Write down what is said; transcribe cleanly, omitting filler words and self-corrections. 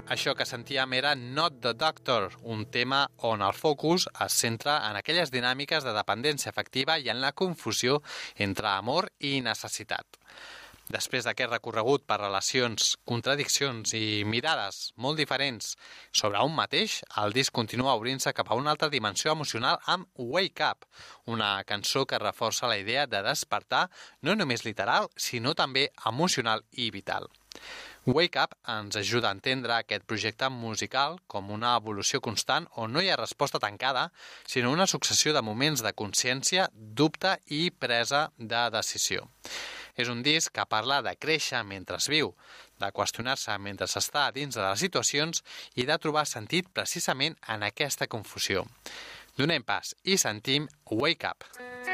Això que sentíem era Not the Doctor, un tema on el focus es centra en aquelles dinàmiques de dependència afectiva i en la confusió entre amor i necessitat. Després d'aquest recorregut per relacions, contradiccions i mirades molt diferents sobre un mateix, el disc continua obrint-se cap a una altra dimensió emocional amb Wake Up, una cançó que reforça la idea de despertar no només literal, sinó també emocional i vital. Wake Up ens ajuda a entendre aquest projecte musical com una evolució constant on no hi ha resposta tancada, sinó una successió de moments de consciència, dubte i presa de decisió. És un disc que parla de créixer mentre es viu, de qüestionar-se mentre s'està dins de les situacions i de trobar sentit precisament en aquesta confusió. Donem pas i sentim Wake Up.